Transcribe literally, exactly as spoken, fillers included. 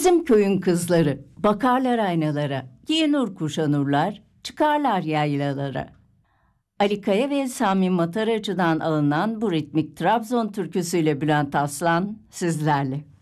Bizim köyün kızları bakarlar aynalara, giyinur kuşanırlar, çıkarlar yaylalara. Ali Kaya ve Sami Mataracı'dan alınan bu ritmik Trabzon türküsüyle Bülent Aslan sizlerle.